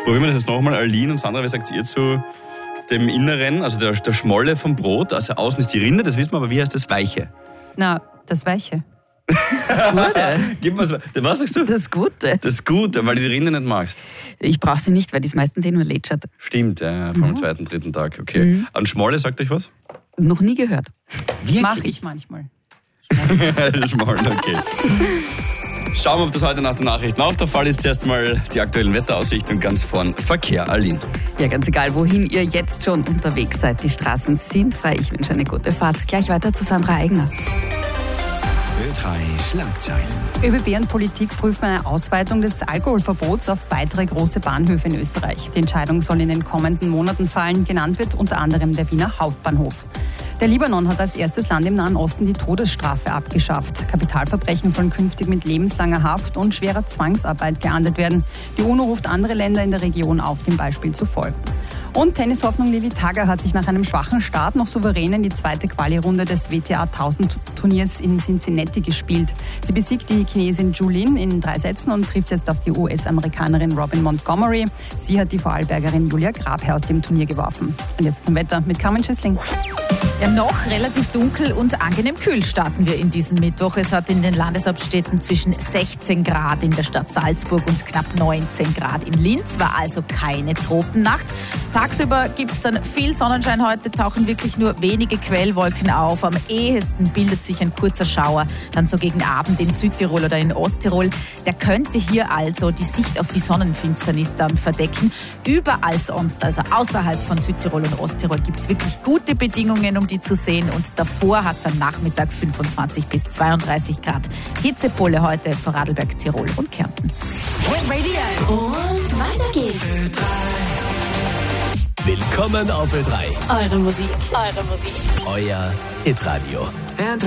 Probieren wir das jetzt nochmal. Aline und Sandra, wie sagt ihr zu dem Inneren, also der Schmolle vom Brot? Also außen ist die Rinde, das wissen wir, aber wie heißt das Weiche? Na, das Weiche. Das Gute. Gib mir's. Was sagst du? Das Gute. Das Gute, weil du die Rinde nicht magst. Ich brauche sie nicht, weil die ist meistens nur lätschert. Stimmt, vom zweiten, dritten Tag. Okay. An Schmolle, sagt euch was? Noch nie gehört. Das mache ich manchmal. Schmolle, okay. Schauen wir, ob das heute nach den Nachrichten auch der Fall ist. Zuerst mal die aktuellen Wetteraussichten und ganz vorn Verkehr. Aline. Ja, ganz egal, wohin ihr jetzt schon unterwegs seid. Die Straßen sind frei. Ich wünsche eine gute Fahrt. Gleich weiter zu Sandra Eigner. Ö3 Schlagzeilen. ÖBB und Politik prüfen eine Ausweitung des Alkoholverbots auf weitere große Bahnhöfe in Österreich. Die Entscheidung soll in den kommenden Monaten fallen. Genannt wird unter anderem der Wiener Hauptbahnhof. Der Libanon hat als erstes Land im Nahen Osten die Todesstrafe abgeschafft. Kapitalverbrechen sollen künftig mit lebenslanger Haft und schwerer Zwangsarbeit geahndet werden. Die UNO ruft andere Länder in der Region auf, dem Beispiel zu folgen. Und Tennishoffnung Lili Tagger hat sich nach einem schwachen Start noch souverän in die zweite Quali-Runde des WTA 1000 Turniers in Cincinnati gespielt. Sie besiegt die Chinesin Zhu Lin in 3 Sätzen und trifft jetzt auf die US-Amerikanerin Robin Montgomery. Sie hat die Vorarlbergerin Julia Grabherr aus dem Turnier geworfen. Und jetzt zum Wetter mit Carmen Schüssling. Ja, noch relativ dunkel und angenehm kühl starten wir in diesem Mittwoch. Es hat in den Landeshauptstädten zwischen 16 Grad in der Stadt Salzburg und knapp 19 Grad in Linz. War also keine Tropennacht. Tagsüber gibt es dann viel Sonnenschein. Heute tauchen wirklich nur wenige Quellwolken auf. Am ehesten bildet sich ein kurzer Schauer dann so gegen Abend in Südtirol oder in Osttirol. Der könnte hier also die Sicht auf die Sonnenfinsternis dann verdecken. Überall sonst, also außerhalb von Südtirol und Osttirol, gibt es wirklich gute Bedingungen, um die zu sehen. Und davor hat es am Nachmittag 25 bis 32 Grad. Hitzepole heute für Radlberg, Tirol und Kärnten. Und weiter geht's. Willkommen auf Ö3. Eure Musik. Euer Hitradio.